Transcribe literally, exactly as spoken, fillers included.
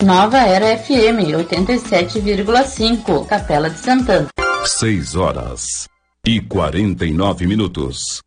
Nova Era F M, oitenta e sete vírgula cinco, Capela de Santana. seis horas e quarenta e nove minutos.